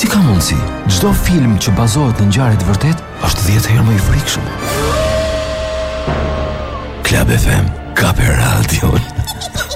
Si ka mundsi? Çdo film që bazohet në ngjarje të vërtetë është 10 herë më i frikshëm. Club FM ka për radio.